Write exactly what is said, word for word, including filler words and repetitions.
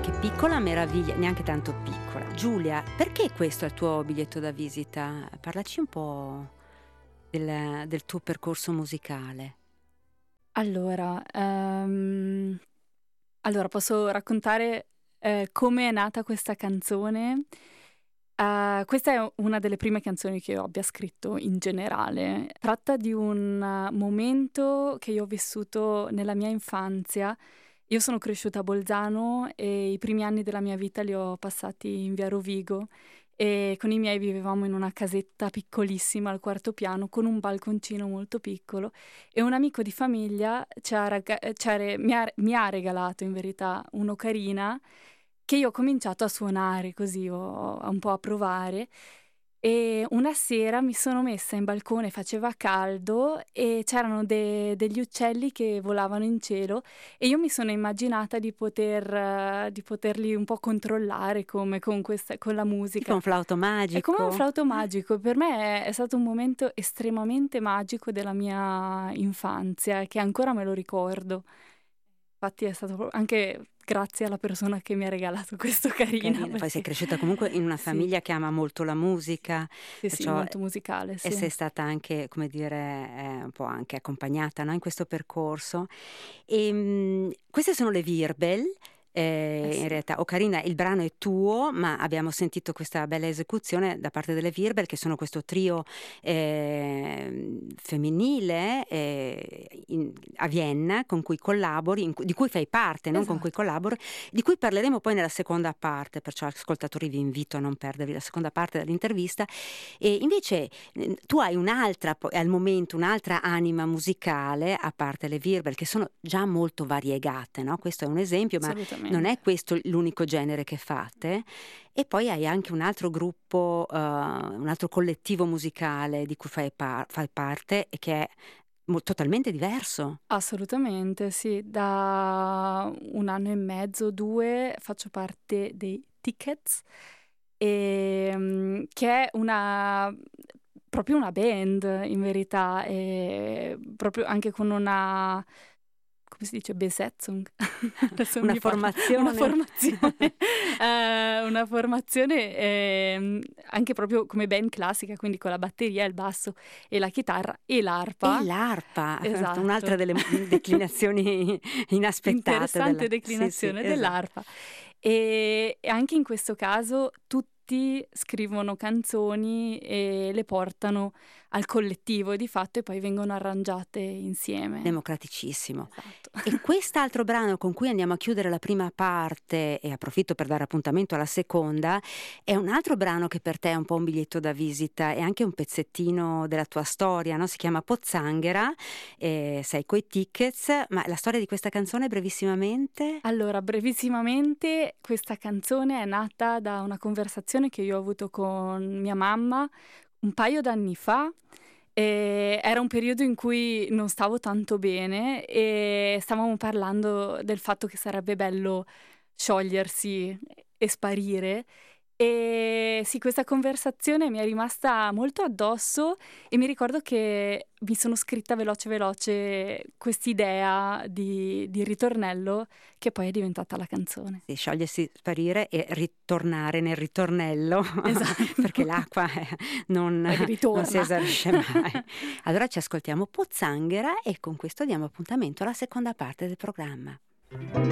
Che piccola meraviglia, neanche tanto piccola. Giulia, perché questo è il tuo biglietto da visita? Parlaci un po' del, del tuo percorso musicale. Allora, ehm, allora posso raccontare eh, come è nata questa canzone. Eh, questa è una delle prime canzoni che io abbia scritto in generale. Tratta di un uh, momento che io ho vissuto nella mia infanzia. Io sono cresciuta a Bolzano e i primi anni della mia vita li ho passati in via Rovigo e con i miei vivevamo in una casetta piccolissima al quarto piano con un balconcino molto piccolo e un amico di famiglia ci ha raga- ci ha re- mi ha, mi ha regalato in verità un'ocarina che io ho cominciato a suonare così, ho, un po' a provare. E una sera mi sono messa in balcone, faceva caldo e c'erano de- degli uccelli che volavano in cielo e io mi sono immaginata di poter, eh, di poterli un po' controllare come con questa, con la Tipo musica. un flauto È come un magico. flauto magico, per me è, è stato un momento estremamente magico della mia infanzia che ancora me lo ricordo. Infatti è stato pro- anche grazie alla persona che mi ha regalato questo carina. Carina. Poi sei Perché cresciuta comunque in una sì, famiglia che ama molto la musica, sì, sì, perciò molto musicale, e sì. sei stata anche, come dire, eh, un po' anche accompagnata, no, in questo percorso. E, mh, queste sono le Virbel. Eh Eh, in sì. realtà, Ocarina, il brano è tuo, ma abbiamo sentito questa bella esecuzione da parte delle Virbel, che sono questo trio eh, femminile eh, in- a Vienna, con cui collabori, in cui- di cui fai parte, non con cui Esatto. collabori, di cui parleremo poi nella seconda parte, perciò ascoltatori vi invito a non perdervi la seconda parte dell'intervista. E invece eh, tu hai un'altra, po- al momento un'altra anima musicale, a parte le Virbel, che sono già molto variegate, no? Questo è un esempio, ma non è Assolutamente. questo l'unico genere che fate. E poi hai anche un altro gruppo, eh, un altro collettivo musicale di cui fai, par- fai parte e che è mo- totalmente diverso. Assolutamente, sì. Da un anno e mezzo, due, faccio parte dei Tickets, e, che è una proprio una band in verità, e proprio anche con una, come si dice, Besetzung? Adesso Una mi parla una formazione. formazione, eh, una formazione ehm, anche proprio come band classica, quindi con la batteria, il basso e la chitarra e E l'arpa. l'arpa, un'altra Esatto. delle mm, declinazioni inaspettate della... Interessante Sì, sì, declinazione esatto. dell'arpa. E, e anche in questo caso tutti scrivono canzoni e le portano al collettivo di fatto e poi vengono arrangiate insieme. Democraticissimo. Esatto. E quest'altro brano con cui andiamo a chiudere la prima parte, e approfitto per dare appuntamento alla seconda, è un altro brano che per te è un po' un biglietto da visita, è anche un pezzettino della tua storia, no? Si chiama Pozzanghera, eh, sei coi Tickets, ma la storia di questa canzone brevissimamente? Allora, brevissimamente, questa canzone è nata da una conversazione che io ho avuto con mia mamma un paio d'anni fa. E era un periodo in cui non stavo tanto bene e stavamo parlando del fatto che sarebbe bello sciogliersi e sparire. E sì, questa conversazione mi è rimasta molto addosso e mi ricordo che mi sono scritta veloce veloce quest'idea di, di ritornello che poi è diventata la canzone. Sì, sciogliersi, sparire e ritornare nel ritornello, perché Esatto. l'acqua eh, non, Poi non si ritorna. esaurisce mai. Allora ci ascoltiamo Pozzanghera e con questo diamo appuntamento alla seconda parte del programma.